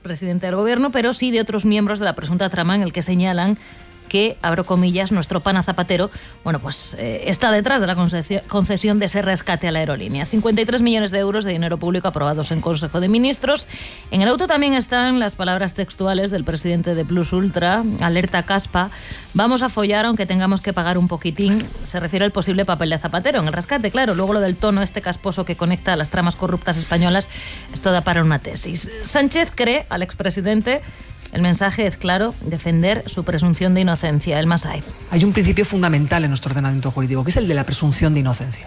expresidente del gobierno, pero sí de otros miembros de la presunta trama en el que señalan que, abro comillas, nuestro pana Zapatero, bueno, pues está detrás de la concesión de ese rescate a la aerolínea. 53 millones de euros de dinero público aprobados en Consejo de Ministros. En el auto también están las palabras textuales del presidente de Plus Ultra, alerta Caspa: vamos a follar aunque tengamos que pagar un poquitín. Se refiere al posible papel de Zapatero en el rescate, claro. Luego lo del tono este casposo que conecta a las tramas corruptas españolas, esto da para una tesis. Sánchez cree al expresidente. El mensaje es claro: defender su presunción de inocencia. El Masaiz. Hay un principio fundamental en nuestro ordenamiento jurídico, que es el de la presunción de inocencia.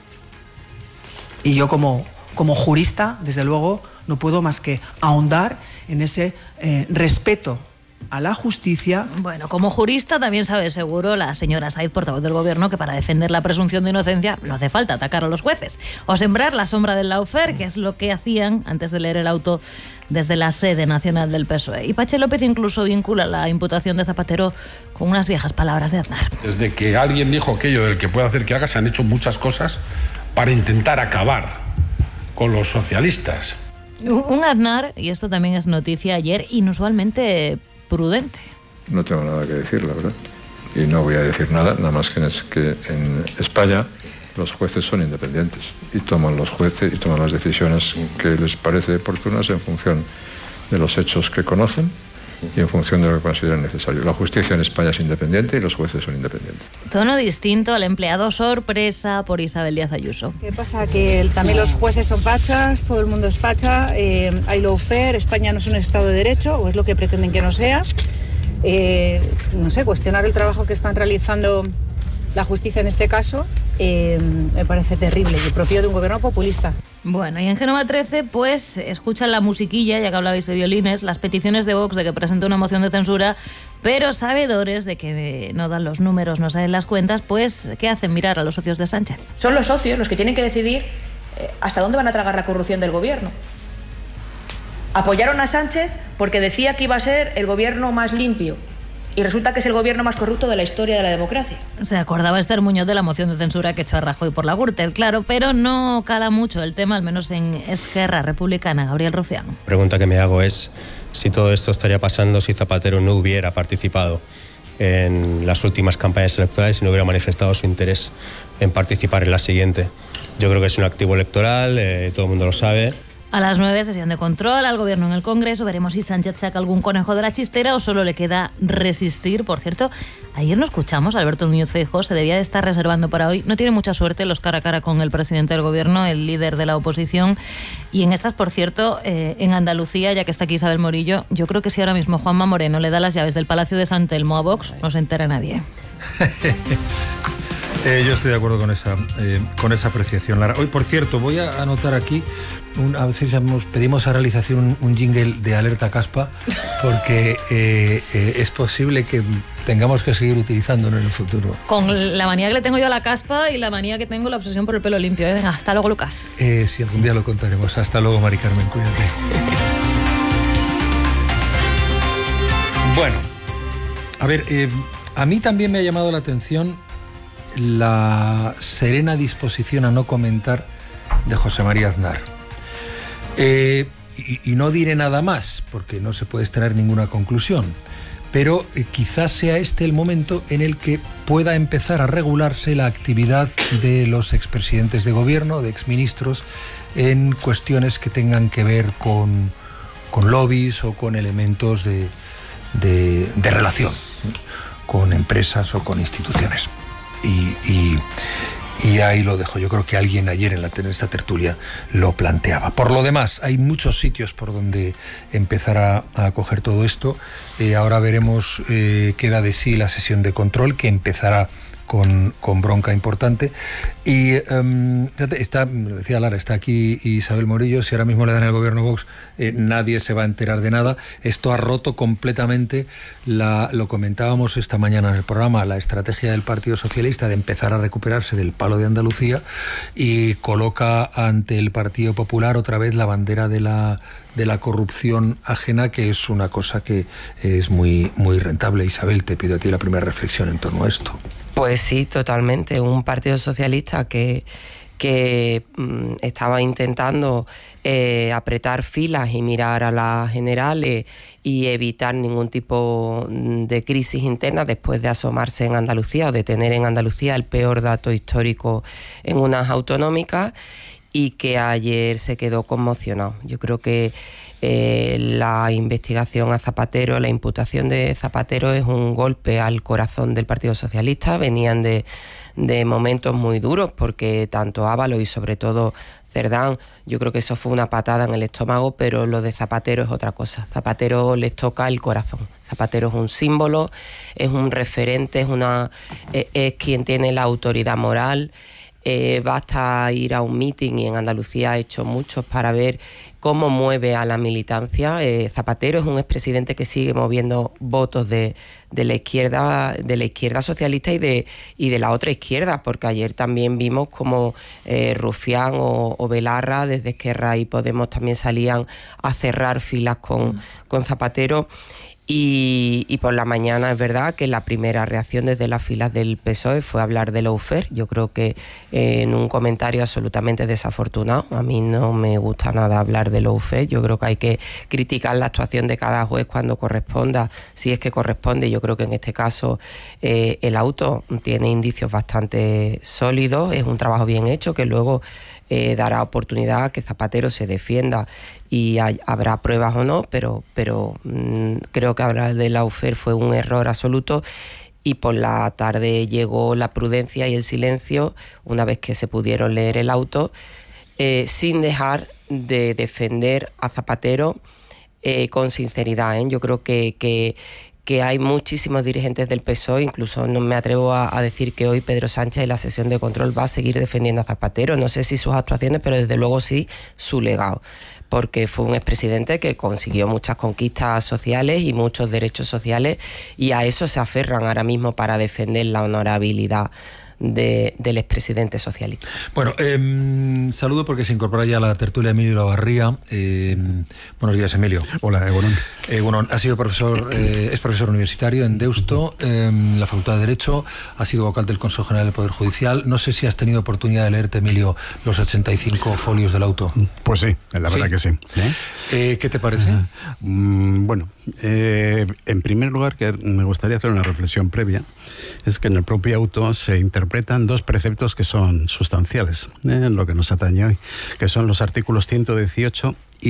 Y yo como jurista, desde luego, no puedo más que ahondar en ese respeto a la justicia. Bueno, como jurista también sabe seguro la señora Saiz, portavoz del gobierno, que para defender la presunción de inocencia no hace falta atacar a los jueces o sembrar la sombra del lawfare, que es lo que hacían antes de leer el auto desde la sede nacional del PSOE. Y Patxi López incluso vincula la imputación de Zapatero con unas viejas palabras de Aznar. Desde que alguien dijo aquello del que puede hacer que haga, se han hecho muchas cosas para intentar acabar con los socialistas. Un Aznar, y esto también es noticia ayer, inusualmente prudente. No tengo nada que decir, la verdad. Y no voy a decir nada más que en España los jueces son independientes y toman los jueces y toman las decisiones que les parece oportunas en función de los hechos que conocen y en función de lo que consideren necesario. La justicia en España es independiente y los jueces son independientes. Tono distinto al empleado sorpresa por Isabel Díaz Ayuso. ¿Qué pasa? Que también los jueces son fachas, todo el mundo es facha, hay lawfare, España no es un Estado de Derecho, o es lo que pretenden que no sea. No sé, cuestionar el trabajo que están realizando la justicia en este caso me parece terrible y propio de un gobierno populista. Bueno, y en Génova 13, pues, escuchan la musiquilla, ya que hablabais de violines, las peticiones de Vox de que presente una moción de censura, pero sabedores de que no dan los números, no salen las cuentas, pues, ¿qué hacen? Mirar a los socios de Sánchez. Son los socios los que tienen que decidir hasta dónde van a tragar la corrupción del gobierno. Apoyaron a Sánchez porque decía que iba a ser el gobierno más limpio. Y resulta que es el gobierno más corrupto de la historia de la democracia. Se acordaba Esther Muñoz de la moción de censura que echó a Rajoy por la Gürtel, claro, pero no cala mucho el tema, al menos en Esquerra Republicana. Gabriel Rufián. La pregunta que me hago es si todo esto estaría pasando si Zapatero no hubiera participado en las últimas campañas electorales y no hubiera manifestado su interés en participar en la siguiente. Yo creo que es un activo electoral, todo el mundo lo sabe. A las 9, sesión de control al gobierno en el Congreso. Veremos si Sánchez saca algún conejo de la chistera o solo le queda resistir. Por cierto, ayer lo escuchamos, Alberto Núñez Feijóo se debía de estar reservando para hoy. No tiene mucha suerte los cara a cara con el presidente del gobierno, el líder de la oposición. Y en estas, por cierto, en Andalucía, ya que está aquí Isabel Morillo, yo creo que si ahora mismo Juanma Moreno le da las llaves del Palacio de San Telmo a Vox, no se entera nadie. Yo estoy de acuerdo con esa apreciación, Lara. Hoy, por cierto, voy a anotar aquí, a veces pedimos a realización un jingle de alerta Caspa, porque es posible que tengamos que seguir utilizándolo en el futuro. Con la manía que le tengo yo a la caspa y la manía que tengo la obsesión por el pelo limpio. Venga, hasta luego, Lucas. Si algún día lo contaremos. Hasta luego, Mari Carmen, cuídate. Bueno, a ver, a mí también me ha llamado la atención la serena disposición a no comentar de José María Aznar. Y no diré nada más, porque no se puede extraer ninguna conclusión, pero quizás sea este el momento en el que pueda empezar a regularse la actividad de los expresidentes de gobierno, de exministros, en cuestiones que tengan que ver con lobbies o con elementos de relación con empresas o con instituciones. Y ahí lo dejo. Yo creo que alguien ayer en esta tertulia lo planteaba. Por lo demás, hay muchos sitios por donde empezar a coger todo esto. Ahora veremos qué da de sí la sesión de control, que empezará con bronca importante. Y lo decía Lara, está aquí Isabel Morillo. Si ahora mismo le dan el gobierno Vox, nadie se va a enterar de nada. Esto ha roto completamente lo comentábamos esta mañana en el programa, la estrategia del Partido Socialista de empezar a recuperarse del palo de Andalucía, y coloca ante el Partido Popular otra vez la bandera de la corrupción ajena, que es una cosa que es muy, muy rentable. Isabel, te pido a ti la primera reflexión en torno a esto. Pues sí, totalmente. Un Partido Socialista que que estaba intentando apretar filas y mirar a las generales y evitar ningún tipo de crisis interna después de asomarse en Andalucía o de tener en Andalucía el peor dato histórico en unas autonómicas, y que ayer se quedó conmocionado. Yo creo que la investigación a Zapatero, la imputación de Zapatero es un golpe al corazón del Partido Socialista. Venían de momentos muy duros, porque tanto Ábalos y sobre todo Cerdán, yo creo que eso fue una patada en el estómago, pero lo de Zapatero es otra cosa. Zapatero les toca el corazón. Zapatero es un símbolo, es un referente, es quien tiene la autoridad moral. Basta ir a un meeting, y en Andalucía ha hecho muchos, para ver cómo mueve a la militancia. Zapatero es un expresidente que sigue moviendo votos de la izquierda socialista y de la otra izquierda, porque ayer también vimos como Rufián o Belarra desde Esquerra y Podemos también salían a cerrar filas con Zapatero. Y por la mañana es verdad que la primera reacción desde las filas del PSOE fue hablar de lawfare. Yo creo que en un comentario absolutamente desafortunado. A mí no me gusta nada hablar de lawfare. Yo creo que hay que criticar la actuación de cada juez cuando corresponda, si es que corresponde. Yo creo que en este caso el auto tiene indicios bastante sólidos, es un trabajo bien hecho que luego dará oportunidad a que Zapatero se defienda y habrá pruebas o no, pero creo que hablar de lawfare fue un error absoluto. Y por la tarde llegó la prudencia y el silencio una vez que se pudieron leer el auto, sin dejar de defender a Zapatero con sinceridad. Yo creo que hay muchísimos dirigentes del PSOE, incluso no me atrevo a decir que hoy Pedro Sánchez en la sesión de control va a seguir defendiendo a Zapatero. No sé si sus actuaciones, pero desde luego sí su legado, porque fue un expresidente que consiguió muchas conquistas sociales y muchos derechos sociales, y a eso se aferran ahora mismo para defender la honorabilidad del expresidente socialista. Bueno, saludo porque se incorpora ya a la tertulia Emilio Lavarría. Buenos días, Emilio. Hola, Egunon. Egunon, ha sido profesor, es profesor universitario en Deusto, la Facultad de Derecho, ha sido vocal del Consejo General del Poder Judicial. No sé si has tenido oportunidad de leerte, Emilio, los 85 folios del auto. Pues sí, la verdad que sí. ¿Qué te parece? Bueno, en primer lugar, que me gustaría hacer una reflexión previa. Es que en el propio auto se interpretan dos preceptos que son sustanciales en lo que nos atañe hoy, que son los artículos 118 y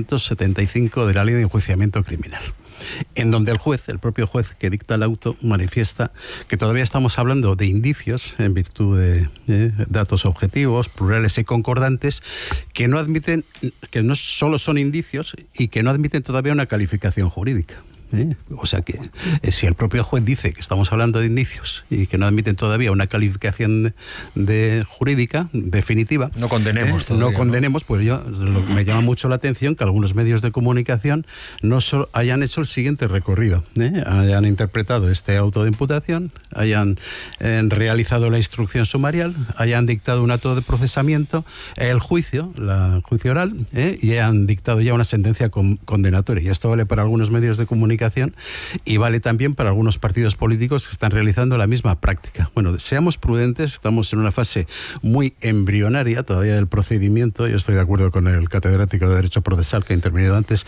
775 de la Ley de Enjuiciamiento Criminal, en donde el propio juez que dicta el auto manifiesta que todavía estamos hablando de indicios en virtud de datos objetivos, plurales y concordantes, que no admiten, que no solo son indicios y que no admiten todavía una calificación jurídica. O sea que si el propio juez dice que estamos hablando de indicios y que no admiten todavía una calificación jurídica definitiva, no condenemos todavía, no condenemos, pues me llama mucho la atención que algunos medios de comunicación no solo hayan hecho el siguiente recorrido, hayan interpretado este auto de imputación, hayan realizado la instrucción sumarial, hayan dictado un acto de procesamiento, el juicio oral, y hayan dictado ya una sentencia condenatoria. Y esto vale para algunos medios de comunicación y vale también para algunos partidos políticos que están realizando la misma práctica. Bueno, seamos prudentes, estamos en una fase muy embrionaria todavía del procedimiento. Yo estoy de acuerdo con el catedrático de Derecho Procesal que ha intervenido antes,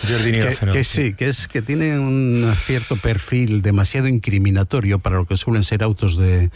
que tiene un cierto perfil demasiado incriminatorio para lo que suelen ser autos de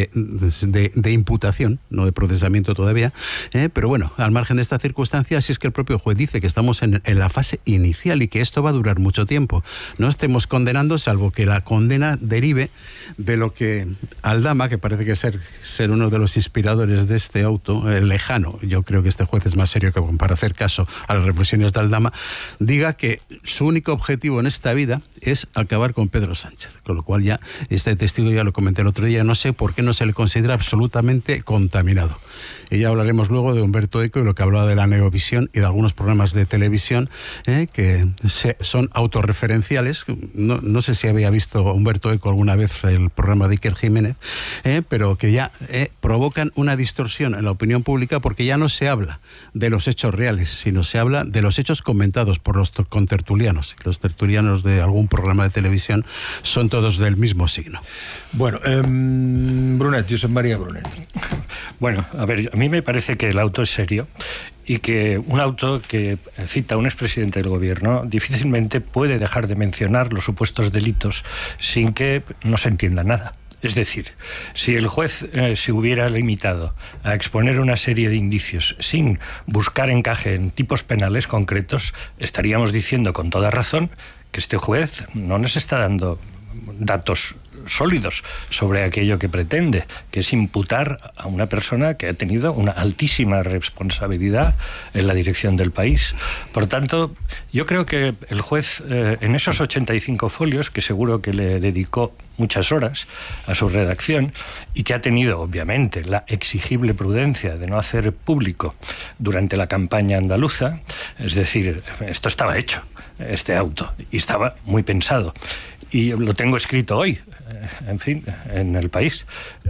imputación, no de procesamiento todavía, pero bueno, al margen de esta circunstancia, si es que el propio juez dice que estamos en la fase inicial y que esto va a durar mucho tiempo, no estemos condenando, salvo que la condena derive de lo que Aldama, que parece que ser uno de los inspiradores de este auto, lejano, yo creo que este juez es más serio que para hacer caso a las reflexiones de Aldama, diga que su único objetivo en esta vida es acabar con Pedro Sánchez, con lo cual ya este testigo, ya lo comenté el otro día, no sé por qué no se le considera absolutamente contaminado. Y ya hablaremos luego de Humberto Eco y lo que hablaba de la neovisión y de algunos programas de televisión que son autorreferenciales. No sé si había visto Humberto Eco alguna vez el programa de Iker Jiménez, pero que ya provocan una distorsión en la opinión pública, porque ya no se habla de los hechos reales, sino se habla de los hechos comentados por los contertulianos. Los tertulianos de algún programa de televisión son todos del mismo signo. Bueno, Brunet, Josep María Brunet. Bueno, a ver, a mí me parece que el auto es serio y que un auto que cita a un expresidente del gobierno difícilmente puede dejar de mencionar los supuestos delitos sin que no se entienda nada. Es decir, si el juez se hubiera limitado a exponer una serie de indicios sin buscar encaje en tipos penales concretos, estaríamos diciendo con toda razón que este juez no nos está dando datos sólidos sobre aquello que pretende, que es imputar a una persona que ha tenido una altísima responsabilidad en la dirección del país. Por tanto, yo creo que el juez, en esos 85 folios, que seguro que le dedicó muchas horas a su redacción y que ha tenido, obviamente, la exigible prudencia de no hacer público durante la campaña andaluza, es decir, esto estaba hecho, este auto, y estaba muy pensado. Y lo tengo escrito hoy, en fin, en El País,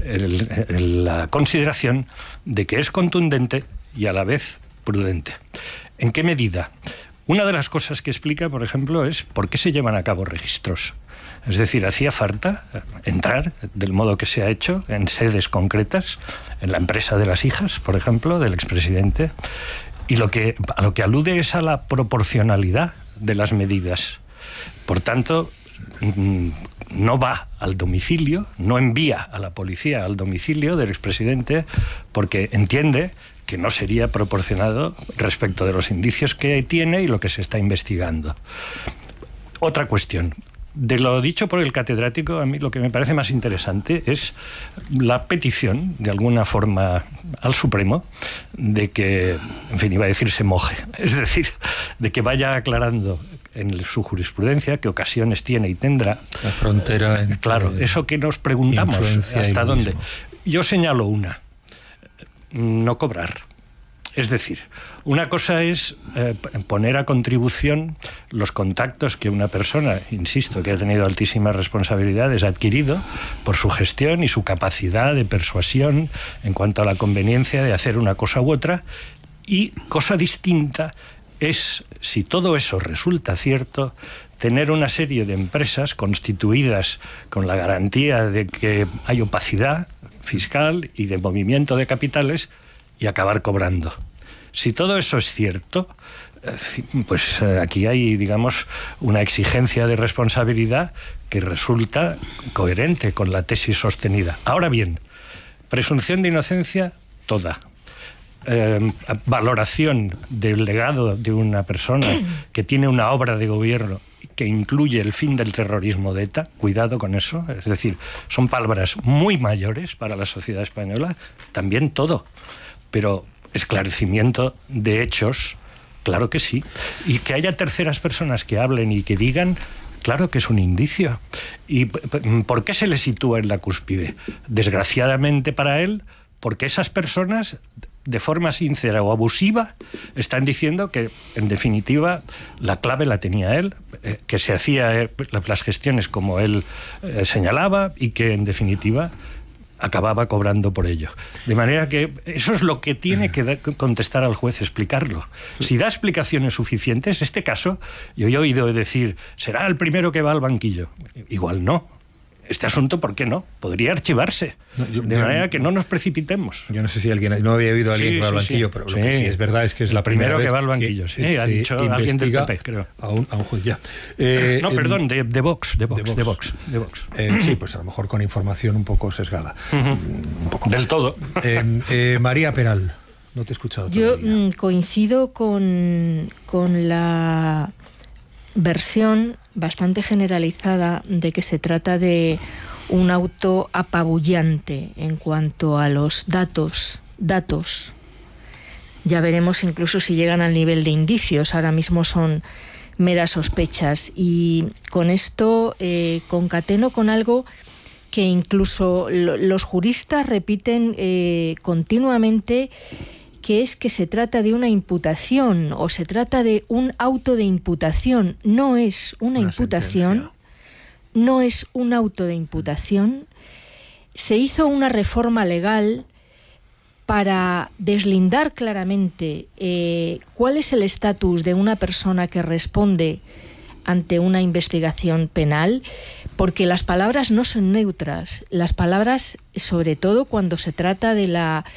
la consideración de que es contundente y a la vez prudente. ¿En qué medida? Una de las cosas que explica, por ejemplo, es por qué se llevan a cabo registros. Es decir, hacía falta entrar, del modo que se ha hecho, en sedes concretas, en la empresa de las hijas, por ejemplo, del expresidente, y a lo que alude es a la proporcionalidad de las medidas. Por tanto, no va al domicilio, no envía a la policía al domicilio del expresidente porque entiende que no sería proporcionado respecto de los indicios que tiene y lo que se está investigando. Otra cuestión. De lo dicho por el catedrático, a mí lo que me parece más interesante es la petición, de alguna forma, al Supremo, de que, en fin, iba a decir se moje, es decir, de que vaya aclarando en su jurisprudencia qué ocasiones tiene y tendrá. La frontera entre... Claro, eso que nos preguntamos, ¿hasta dónde? Yo señalo una, no cobrar. Es decir, una cosa es poner a contribución los contactos que una persona, insisto, que ha tenido altísimas responsabilidades, ha adquirido por su gestión y su capacidad de persuasión en cuanto a la conveniencia de hacer una cosa u otra, y cosa distinta es, si todo eso resulta cierto, tener una serie de empresas constituidas con la garantía de que hay opacidad fiscal y de movimiento de capitales y acabar cobrando. Si todo eso es cierto, pues aquí hay, digamos, una exigencia de responsabilidad que resulta coherente con la tesis sostenida. Ahora bien, presunción de inocencia toda. Valoración del legado de una persona que tiene una obra de gobierno que incluye el fin del terrorismo de ETA, cuidado con eso, es decir, son palabras muy mayores para la sociedad española, también todo, pero esclarecimiento de hechos, claro que sí, y que haya terceras personas que hablen y que digan, claro que es un indicio. ¿Y por qué se le sitúa en la cúspide? Desgraciadamente para él, porque esas personas, de forma sincera o abusiva, están diciendo que, en definitiva, la clave la tenía él, que se hacía las gestiones como él señalaba y que, en definitiva, acababa cobrando por ello. De manera que eso es lo que tiene que contestar al juez, explicarlo. Si da explicaciones suficientes, este caso, yo he oído decir, será el primero que va al banquillo. Igual no. Este asunto, ¿por qué no? Podría archivarse. De manera que no nos precipitemos. Yo no sé si alguien, no había oído a alguien que va al banquillo, pero lo que sí es verdad es que es la primera vez que va al banquillo. Sí, ha dicho alguien del PP, creo. A un juez ya. No, perdón, de Vox. Sí, pues a lo mejor con información un poco sesgada. Un poco del todo. María Peral, no te he escuchado todavía. Yo coincido con la versión bastante generalizada de que se trata de un auto apabullante en cuanto a los datos. Ya veremos incluso si llegan al nivel de indicios. Ahora mismo son meras sospechas. Y con esto concateno con algo que incluso los juristas repiten continuamente, que es que se trata de una imputación o se trata de un auto de imputación. No es una imputación, sentencia. No es un auto de imputación. Se hizo una reforma legal para deslindar claramente cuál es el estatus de una persona que responde ante una investigación penal, porque las palabras no son neutras. Las palabras, sobre todo cuando se trata de la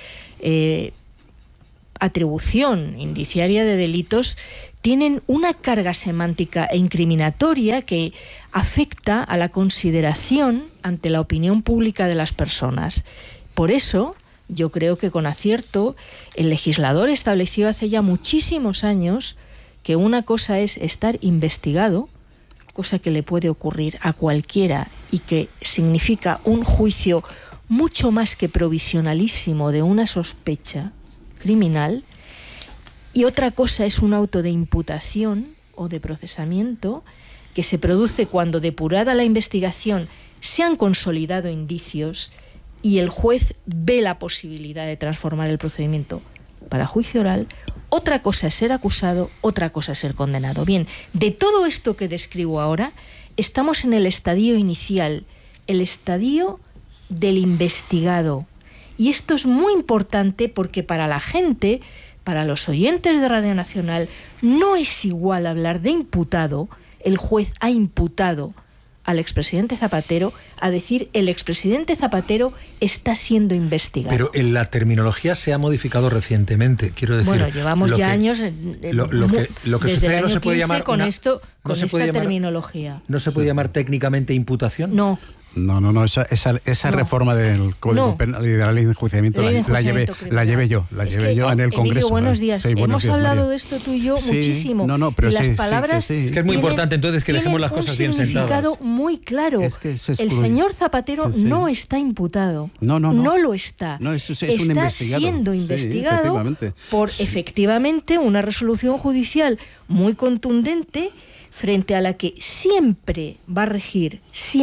atribución indiciaria de delitos tienen una carga semántica e incriminatoria que afecta a la consideración ante la opinión pública de las personas. Por eso, yo creo que con acierto el legislador estableció hace ya muchísimos años que una cosa es estar investigado, cosa que le puede ocurrir a cualquiera y que significa un juicio mucho más que provisionalísimo de una sospecha criminal, y otra cosa es un auto de imputación o de procesamiento que se produce cuando, depurada la investigación, se han consolidado indicios y el juez ve la posibilidad de transformar el procedimiento para juicio oral. Otra cosa es ser acusado, otra cosa es ser condenado. Bien, de todo esto que describo ahora, estamos en el estadio inicial, el estadio del investigado. Y esto es muy importante porque para la gente, para los oyentes de Radio Nacional, no es igual hablar de imputado, el juez ha imputado al expresidente Zapatero, a decir el expresidente Zapatero está siendo investigado. Pero en la terminología se ha modificado recientemente, quiero decir. Bueno, llevamos ya años lo que sucede no se puede llamar con esta terminología. ¿No se puede llamar técnicamente imputación? No. No, esa reforma del Código Penal y de la Ley de Enjuiciamiento la llevé yo en el Congreso. Emilio, buenos días. Hemos hablado María. de esto tú y yo muchísimo. Pero y las palabras es que es muy importante entonces que dejemos las cosas bien sentadas. Tienen un significado muy claro. El señor Zapatero no está imputado. No lo está. Está siendo investigado por efectivamente una resolución judicial muy contundente, frente a la que siempre va a regir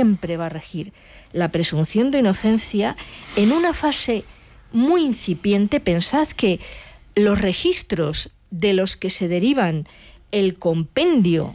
la presunción de inocencia en una fase muy incipiente. Pensad que los registros de los que se derivan el compendio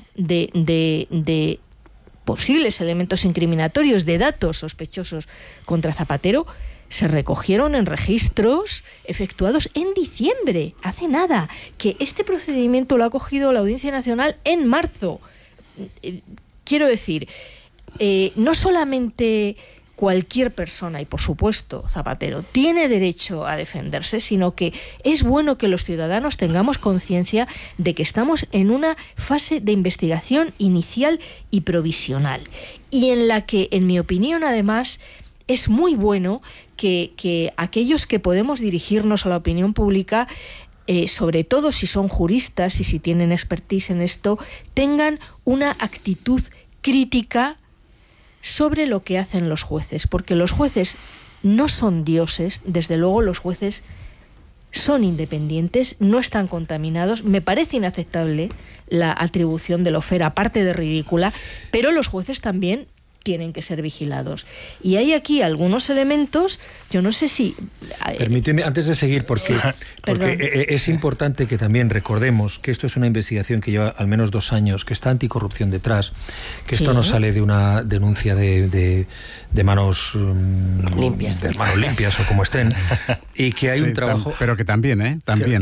de posibles elementos incriminatorios, de datos sospechosos contra Zapatero, se recogieron en registros efectuados en diciembre, hace nada, que este procedimiento lo ha cogido la Audiencia Nacional en marzo. Quiero decir, no solamente cualquier persona, y por supuesto Zapatero, tiene derecho a defenderse, sino que es bueno que los ciudadanos tengamos conciencia de que estamos en una fase de investigación inicial y provisional, y en la que, en mi opinión, además, es muy bueno que aquellos que podemos dirigirnos a la opinión pública, sobre todo si son juristas y si tienen expertise en esto, tengan una actitud crítica sobre lo que hacen los jueces, porque los jueces no son dioses, desde luego los jueces son independientes, no están contaminados. Me parece inaceptable la atribución de Lofer, aparte de ridícula, pero los jueces también tienen que ser vigilados. Y hay aquí algunos elementos, yo no sé si... Permíteme, antes de seguir, porque es importante que también recordemos que esto es una investigación que lleva al menos 2 años, que está anticorrupción detrás, que esto no sale de una denuncia de manos limpias. De manos limpias o como estén, y que hay un trabajo... Pero que también, También.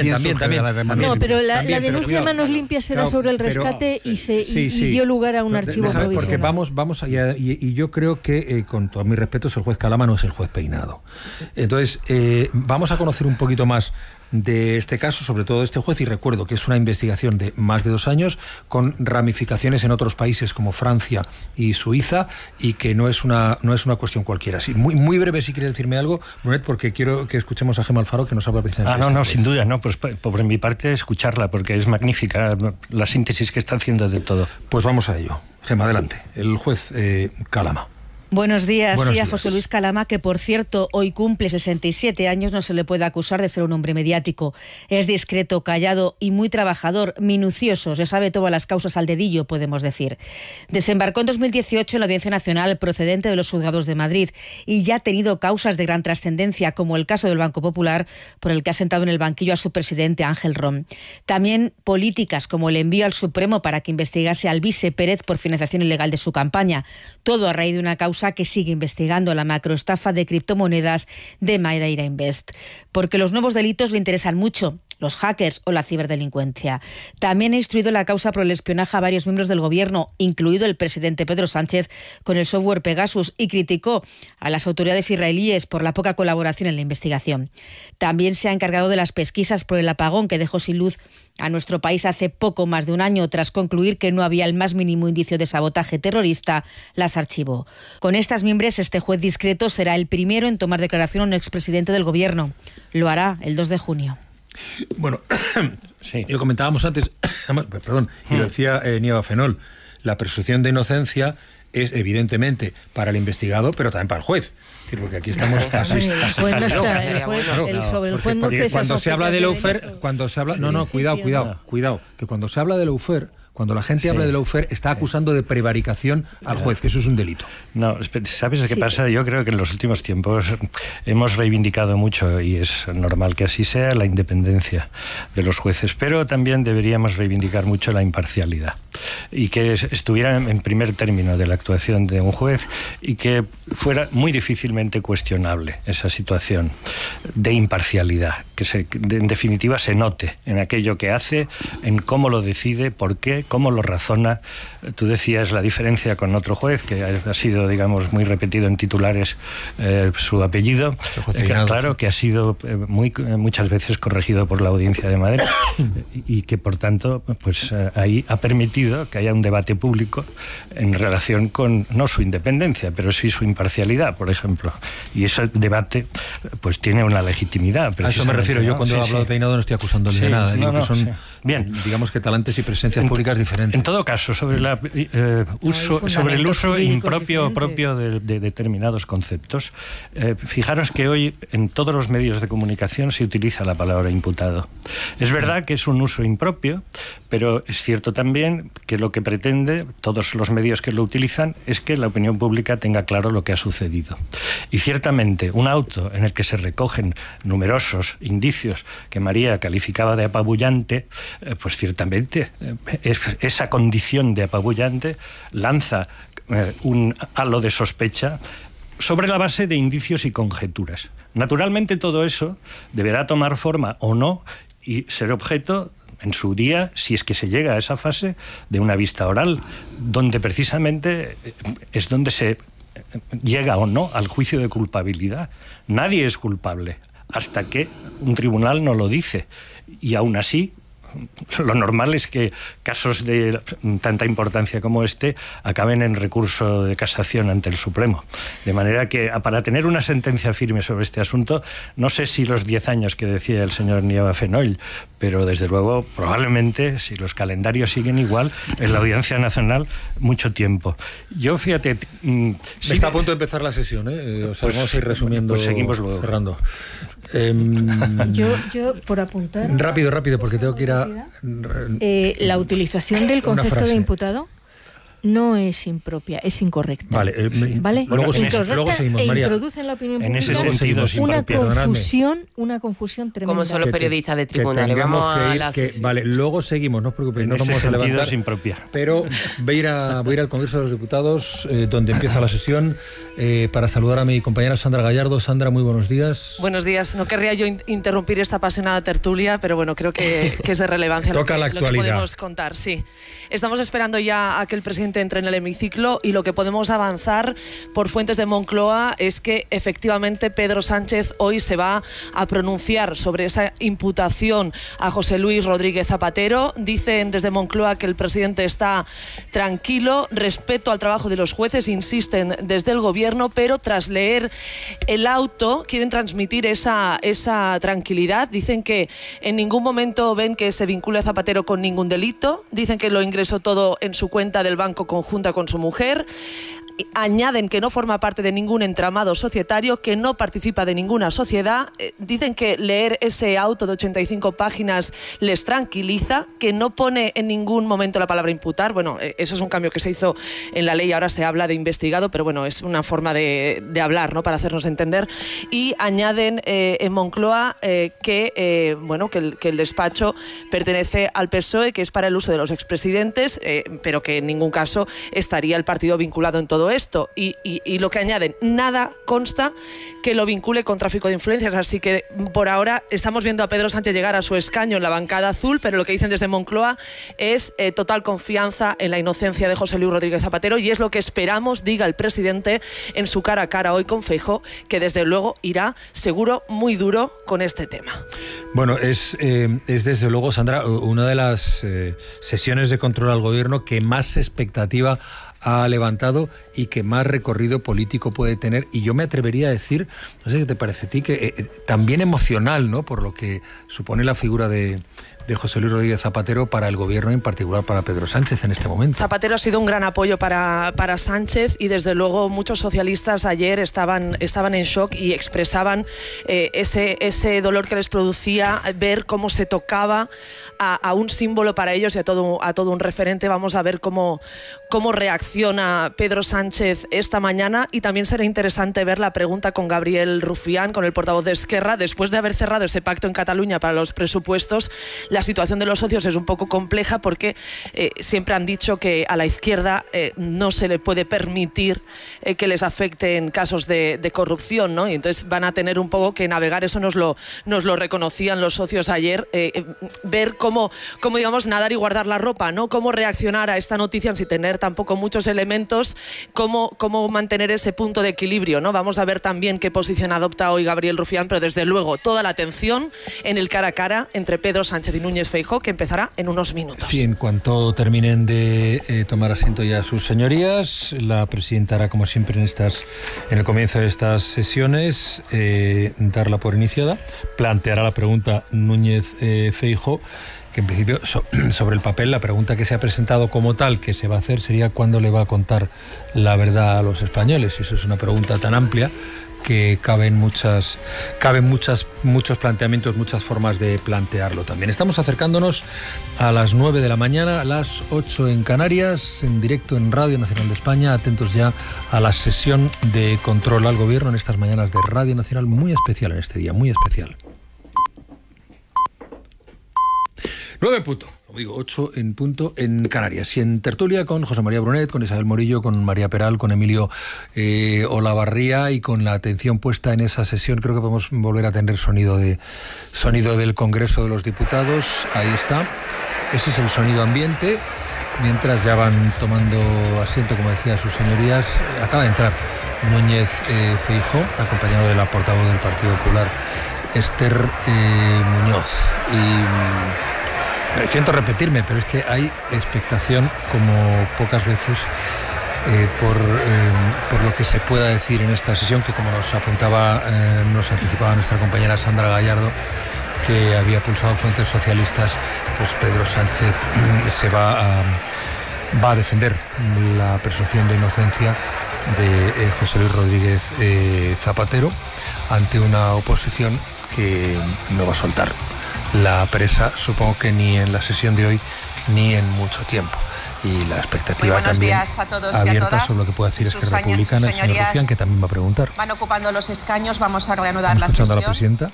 No, pero la denuncia de manos limpias era sobre el rescate y dio lugar a un archivo provisional. Porque vamos allá, y yo creo que, con todos mis respetos, el juez Calama no es el juez Peinado. Entonces, vamos a conocer un poquito más de este caso, sobre todo de este juez, y recuerdo que es una investigación de más de 2 años, con ramificaciones en otros países como Francia y Suiza, y que no es una cuestión cualquiera. Sí, muy breve, si quieres decirme algo, Brunet, porque quiero que escuchemos a Gemma Alfaro, que nos habla precisamente de esto. Sin duda, pues por mi parte escucharla, porque es magnífica la síntesis que está haciendo de todo. Pues vamos a ello. Gemma, adelante. El juez Calama. Buenos días. A José Luis Calama, que por cierto hoy cumple 67 años, no se le puede acusar de ser un hombre mediático. Es discreto, callado y muy trabajador, minucioso, se sabe todas las causas al dedillo, podemos decir. Desembarcó en 2018 en la Audiencia Nacional procedente de los juzgados de Madrid y ya ha tenido causas de gran trascendencia, como el caso del Banco Popular, por el que ha sentado en el banquillo a su presidente Ángel Rom. También políticas, como el envío al Supremo para que investigase al vice Pérez por financiación ilegal de su campaña. Todo a raíz de una causa que sigue investigando, la macroestafa de criptomonedas de Madeira Invest. Porque los nuevos delitos le interesan mucho. los hackers o la ciberdelincuencia. También ha instruido la causa por el espionaje a varios miembros del gobierno, incluido el presidente Pedro Sánchez, con el software Pegasus, y criticó a las autoridades israelíes por la poca colaboración en la investigación. También se ha encargado de las pesquisas por el apagón que dejó sin luz a nuestro país hace poco más de un año, tras concluir que no había el más mínimo indicio de sabotaje terrorista, las archivó. Con estas mimbres, este juez discreto será el primero en tomar declaración a un expresidente del gobierno. Lo hará el 2 de junio. Bueno, sí. Yo comentábamos antes, perdón, y lo decía Nieva Fenol, la presunción de inocencia es evidentemente para el investigado, pero también para el juez. Porque aquí estamos casi. Cuando se habla de lawfare, cuidado, que cuando se habla de lawfare, cuando la gente habla de lawfare, está acusando de prevaricación al juez, que eso es un delito. No, ¿sabes qué pasa? Yo creo que en los últimos tiempos hemos reivindicado mucho, y es normal que así sea, la independencia de los jueces, pero también deberíamos reivindicar mucho la imparcialidad, y que estuviera en primer término de la actuación de un juez, y que fuera muy difícilmente cuestionable esa situación de imparcialidad, que en definitiva se note en aquello que hace, en cómo lo decide, por qué, cómo lo razona. Tú decías la diferencia con otro juez, que ha sido, digamos, muy repetido en titulares su apellido, claro, que ha sido muchas veces corregido por la Audiencia de Madrid, y que por tanto pues ahí ha permitido que haya un debate público en relación con no su independencia, pero sí su imparcialidad, por ejemplo, y ese debate pues tiene una legitimidad. A eso me refiero, yo cuando hablo de Peinado no estoy acusándole de nada, digo que son digamos que talentos y presencias públicas diferentes. En todo caso, sobre el uso impropio propio de determinados conceptos, fijaros que hoy en todos los medios de comunicación se utiliza la palabra imputado. Es verdad que es un uso impropio, pero es cierto también que lo que pretende todos los medios que lo utilizan es que la opinión pública tenga claro lo que ha sucedido. Y ciertamente un auto en el que se recogen numerosos indicios que María calificaba de apabullante, pues ciertamente esa condición de apabullante lanza un halo de sospecha sobre la base de indicios y conjeturas. Naturalmente todo eso deberá tomar forma o no y ser objeto en su día, si es que se llega a esa fase, de una vista oral, donde precisamente es donde se llega o no al juicio de culpabilidad. Nadie es culpable hasta que un tribunal no lo dice, y aún así lo normal es que casos de tanta importancia como este acaben en recurso de casación ante el Supremo. De manera que, para tener una sentencia firme sobre este asunto, no sé si los 10 años que decía el señor Nieva Fenol, pero desde luego, probablemente, si los calendarios siguen igual, en la Audiencia Nacional, mucho tiempo. Yo, fíjate... Está a punto de empezar la sesión, vamos a ir resumiendo, pues seguimos luego. Cerrando. Yo, por apuntar... Rápido, porque tengo que ir a... la utilización del concepto de imputado no es impropia, es incorrecta. Vale. Luego seguimos, María. Introduce en la opinión pública en ese sentido una confusión tremenda. Como son los periodistas de tribunales. Vamos a la Vale, luego seguimos, no os preocupéis, no nos vamos a levantar. Es impropia. Pero voy a ir al Congreso de los Diputados, donde empieza la sesión, para saludar a mi compañera Sandra Gallardo. Sandra, muy buenos días. Buenos días. No querría yo interrumpir esta apasionada tertulia, pero bueno, creo que es de relevancia. Toca la actualidad. Lo que podemos contar, sí. Estamos esperando ya a que el presidente entre en el hemiciclo, y lo que podemos avanzar por fuentes de Moncloa es que efectivamente Pedro Sánchez hoy se va a pronunciar sobre esa imputación a José Luis Rodríguez Zapatero. Dicen desde Moncloa que el presidente está tranquilo, respeto al trabajo de los jueces, insisten desde el gobierno, pero tras leer el auto quieren transmitir esa tranquilidad. Dicen que en ningún momento ven que se vincule a Zapatero con ningún delito, dicen que lo ingresó todo en su cuenta del banco conjunta con su mujer. Añaden que no forma parte de ningún entramado societario, que no participa de ninguna sociedad. Dicen que leer ese auto de 85 páginas les tranquiliza, que no pone en ningún momento la palabra imputar. Bueno, eso es un cambio que se hizo en la ley, ahora se habla de investigado, pero bueno, es una forma de hablar, ¿no?, para hacernos entender. Y añaden en Moncloa que el despacho pertenece al PSOE, que es para el uso de los expresidentes, pero que en ningún caso estaría el partido vinculado en todo todo esto. Y lo que añaden, nada consta que lo vincule con tráfico de influencias. Así que por ahora estamos viendo a Pedro Sánchez llegar a su escaño en la bancada azul, pero lo que dicen desde Moncloa es total confianza en la inocencia de José Luis Rodríguez Zapatero, y es lo que esperamos diga el presidente en su cara a cara hoy con Feijóo, que desde luego irá seguro muy duro con este tema. Bueno, es desde luego, Sandra, una de las sesiones de control al gobierno que más expectativa ha levantado y que más recorrido político puede tener, y yo me atrevería a decir, no sé qué te parece a ti, que también emocional, ¿no?, por lo que supone la figura de José Luis Rodríguez Zapatero para el gobierno, en particular para Pedro Sánchez en este momento. Zapatero ha sido un gran apoyo para Sánchez, y desde luego muchos socialistas ayer estaban en shock y expresaban ese dolor que les producía ver cómo se tocaba a un símbolo para ellos y a todo un referente. Vamos a ver cómo reacciona Pedro Sánchez esta mañana, y también será interesante ver la pregunta con Gabriel Rufián, con el portavoz de Esquerra, después de haber cerrado ese pacto en Cataluña para los presupuestos. La situación de los socios es un poco compleja porque siempre han dicho que a la izquierda no se le puede permitir que les afecte en casos de corrupción, ¿no? Y entonces van a tener un poco que navegar, eso nos lo reconocían los socios ayer, ver cómo digamos nadar y guardar la ropa, ¿no? Cómo reaccionar a esta noticia sin tener tampoco muchos elementos, cómo mantener ese punto de equilibrio, ¿no? Vamos a ver también qué posición adopta hoy Gabriel Rufián, pero desde luego toda la atención en el cara a cara entre Pedro Sánchez y Núñez Feijóo, que empezará en unos minutos. Sí, en cuanto terminen de tomar asiento ya sus señorías, la presidenta hará, como siempre en el comienzo de estas sesiones, darla por iniciada, planteará la pregunta Núñez Feijóo, que en principio sobre el papel la pregunta que se ha presentado como tal que se va a hacer sería cuándo le va a contar la verdad a los españoles. Eso es una pregunta tan amplia que caben muchos planteamientos, muchas formas de plantearlo también. Estamos acercándonos a las 9 de la mañana, a las 8 en Canarias, en directo en Radio Nacional de España, atentos ya a la sesión de control al gobierno en estas mañanas de Radio Nacional, muy especial en este día, muy especial. 9 en punto, como digo, 8 en punto en Canarias. Y en tertulia con José María Brunet, con Isabel Morillo, con María Peral, con Emilio Olavarría, y con la atención puesta en esa sesión. Creo que podemos volver a tener sonido del Congreso de los Diputados. Ahí está. Ese es el sonido ambiente. Mientras ya van tomando asiento, como decía sus señorías, acaba de entrar Núñez Feijóo, acompañado de la portavoz del Partido Popular, Esther Muñoz. Y me siento repetirme, pero es que hay expectación como pocas veces por lo que se pueda decir en esta sesión, que como nos anticipaba nuestra compañera Sandra Gallardo, que había pulsado fuentes socialistas, pues Pedro Sánchez va a defender la presunción de inocencia de José Luis Rodríguez Zapatero ante una oposición que no va a soltar la presa, supongo que ni en la sesión de hoy ni en mucho tiempo. Y la expectativa también a todos abierta y a todas. sobre lo que puede decir Esquerra Republicana, el señor Rufián, que también va a preguntar. Van ocupando los escaños, vamos a reanudar la sesión. sesión. A la presidenta.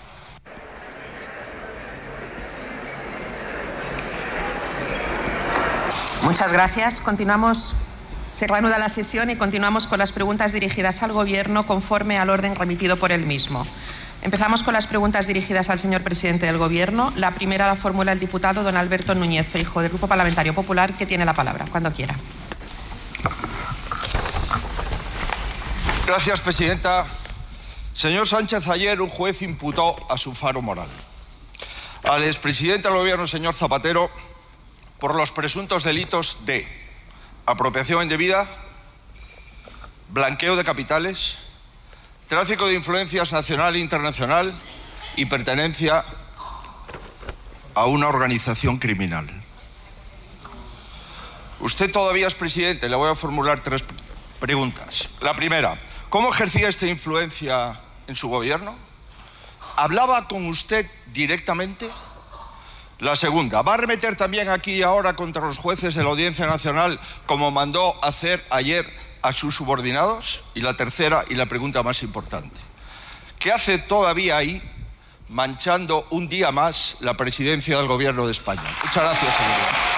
Muchas gracias. Se reanuda la sesión y continuamos con las preguntas dirigidas al Gobierno conforme al orden remitido por el mismo. Empezamos con las preguntas dirigidas al señor presidente del Gobierno. La primera la formula el diputado don Alberto Núñez Feijóo, del Grupo Parlamentario Popular, que tiene la palabra, cuando quiera. Gracias, presidenta. Señor Sánchez, ayer un juez imputó a su faro moral al expresidente del Gobierno, señor Zapatero, por los presuntos delitos de apropiación indebida, blanqueo de capitales, tráfico de influencias nacional e internacional y pertenencia a una organización criminal. Usted todavía es presidente, le voy a formular 3 preguntas. La primera, ¿cómo ejercía esta influencia en su gobierno? ¿Hablaba con usted directamente? La segunda, ¿va a arremeter también aquí y ahora contra los jueces de la Audiencia Nacional como mandó hacer ayer a sus subordinados? Y la tercera, y la pregunta más importante, ¿qué hace todavía ahí manchando un día más la presidencia del Gobierno de España? Muchas gracias, señoría.